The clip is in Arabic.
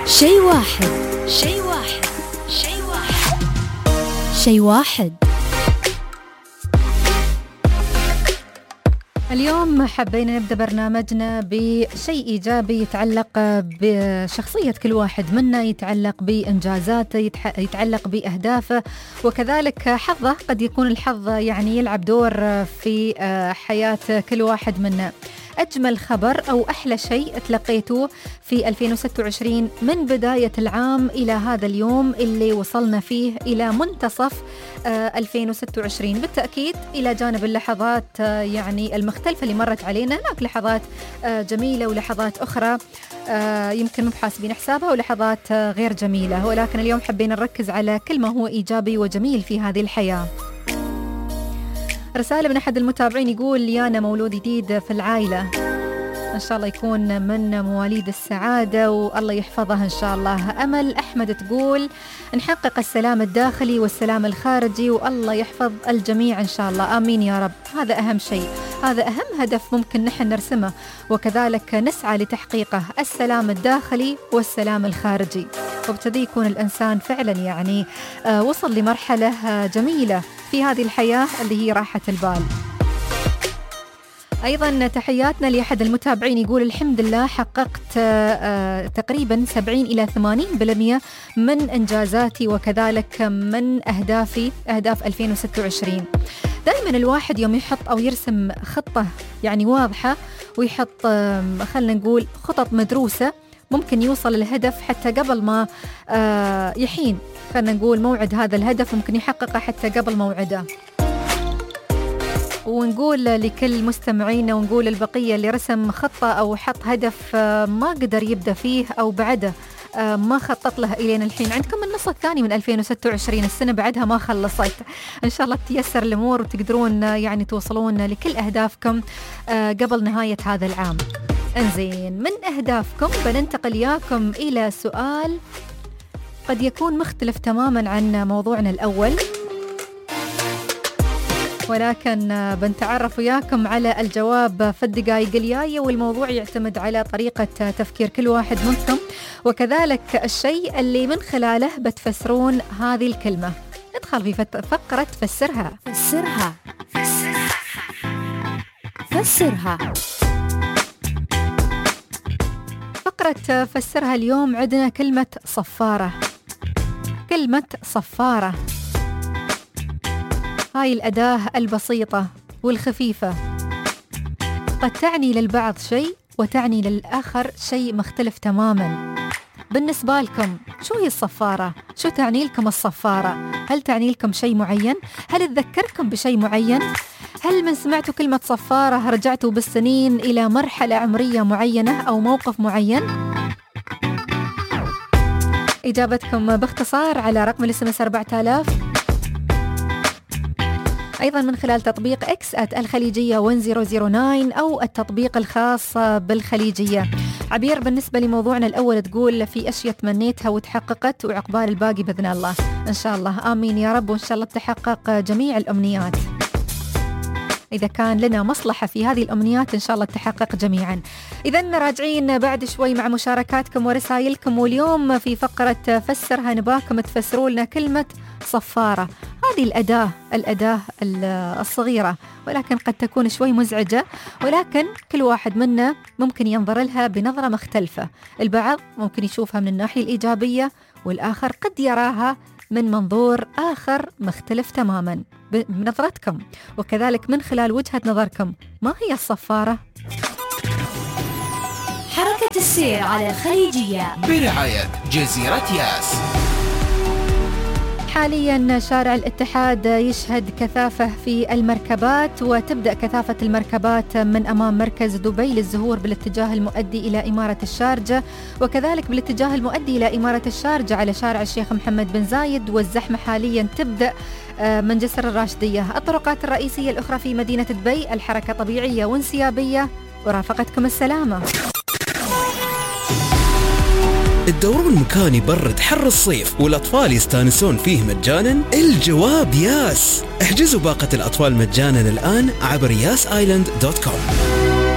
شيء واحد شيء واحد شيء واحد شيء واحد. اليوم حبينا نبدأ برنامجنا بشيء إيجابي يتعلق بشخصية كل واحد منا، يتعلق بإنجازاته، يتعلق بأهدافه، وكذلك حظه. قد يكون الحظ يعني يلعب دور في حياة كل واحد منا. أجمل خبر أو أحلى شيء تلقيته في 2026 من بداية العام إلى هذا اليوم اللي وصلنا فيه إلى منتصف 2026، بالتأكيد إلى جانب اللحظات يعني المختلفة اللي مرت علينا، هناك لحظات جميلة ولحظات أخرى يمكن مو بحاسبين حسابها، ولحظات غير جميلة، ولكن اليوم حبينا نركز على كل ما هو إيجابي وجميل في هذه الحياة. رسالة من أحد المتابعين يقول لي أنا مولود جديد في العائلة، إن شاء الله يكون من مواليد السعادة والله يحفظها إن شاء الله. أمل أحمد تقول نحقق السلام الداخلي والسلام الخارجي والله يحفظ الجميع إن شاء الله، آمين يا رب. هذا أهم شيء، هذا أهم هدف ممكن نحن نرسمه وكذلك نسعى لتحقيقه، السلام الداخلي والسلام الخارجي، وبتدي يكون الإنسان فعلا يعني وصل لمرحلة جميلة في هذه الحياة اللي هي راحة البال. أيضا تحياتنا لأحد المتابعين يقول الحمد لله حققت تقريبا 70 إلى 80% من إنجازاتي وكذلك من أهداف 2026. دائما الواحد يوم يحط أو يرسم خطة يعني واضحة ويحط خلنا نقول خطط مدروسة، ممكن يوصل الهدف حتى قبل ما يحين، خلنا نقول موعد هذا الهدف ممكن يحققه حتى قبل موعده. ونقول لكل مستمعينا ونقول البقية اللي رسم خطة أو حط هدف ما قدر يبدأ فيه أو بعده ما خطط له إلين الحين، عندكم النص الثاني من 2026، السنة بعدها ما خلصت، إن شاء الله تيسر الأمور وتقدرون يعني توصلون لكل أهدافكم قبل نهاية هذا العام. انزين، من أهدافكم بننتقل ياكم إلى سؤال قد يكون مختلف تماما عن موضوعنا الأول، ولكن بنتعرف وياكم على الجواب في الدقائق الجاية، والموضوع يعتمد على طريقة تفكير كل واحد منكم وكذلك الشيء اللي من خلاله بتفسرون هذه الكلمة. ندخل في فقرة فسرها. فقرة فسرها اليوم عندنا كلمة صفارة. هاي الأداة البسيطة والخفيفة قد تعني للبعض شيء وتعني للآخر شيء مختلف تماما. بالنسبة لكم شو هي الصفارة؟ شو تعني لكم الصفارة؟ هل تعني لكم شيء معين؟ هل تذكركم بشيء معين؟ هل من سمعتوا كلمة صفارة رجعتوا بالسنين إلى مرحلة عمرية معينة أو موقف معين؟ إجابتكم باختصار على رقم الSMS 4000، أيضا من خلال تطبيق إكس @الخليجية 1009 أو التطبيق الخاص بالخليجية. عبير، بالنسبة لموضوعنا الأول تقول في أشياء تمنيتها وتحققت وعقبال الباقي بإذن الله، إن شاء الله آمين يا رب، وإن شاء الله تحقق جميع الأمنيات. إذا كان لنا مصلحة في هذه الأمنيات إن شاء الله تحقق جميعا. إذن راجعين بعد شوي مع مشاركاتكم ورسائلكم، واليوم في فقرة فسرها نباكم تفسروا لنا كلمة صفارة. هذه الأداة الصغيرة ولكن قد تكون شوي مزعجة، ولكن كل واحد منا ممكن ينظر لها بنظرة مختلفة. البعض ممكن يشوفها من الناحية الإيجابية، والآخر قد يراها من منظور آخر مختلف تماما بنظرتكم، وكذلك من خلال وجهة نظركم ما هي الصفارة؟ حركة السير على الخليجية برعاية جزيرة ياس. حاليا شارع الاتحاد يشهد كثافة في المركبات، وتبدأ كثافة المركبات من أمام مركز دبي للزهور بالاتجاه المؤدي إلى إمارة الشارجة، وكذلك بالاتجاه المؤدي إلى إمارة الشارجة على شارع الشيخ محمد بن زايد، والزحمة حاليا تبدأ من جسر الراشدية. الطرقات الرئيسية الأخرى في مدينة دبي الحركة طبيعية وانسيابية، ورافقتكم السلامة. الدورون مكان يبرد حر الصيف والأطفال يستانسون فيه مجانا؟ الجواب ياس. احجزوا باقة الأطفال مجانا الآن عبر yasisland.com.